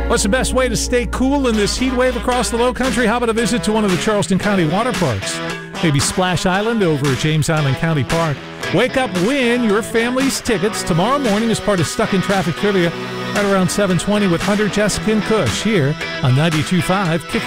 What's the best way to stay cool in this heat wave across the low country? How about a visit to one of the Charleston County water parks? Maybe Splash Island over at James Island County Park. Wake up, win your family's tickets tomorrow morning as part of Stuck in Traffic Trivia right around 7:20 with Hunter, Jessica, and Kush here on 92.5 Kick